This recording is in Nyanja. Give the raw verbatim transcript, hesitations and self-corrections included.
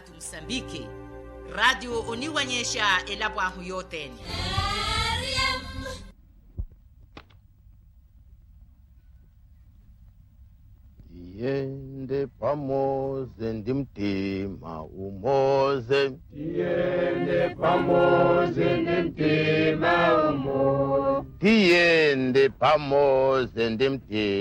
Radio Msambiki, radio uniwanyesha elabwahu yoteni. Tiende pamoze ndimtima umoze, tiende pamoze ndimtima umoze, tiende pamoze ndimtima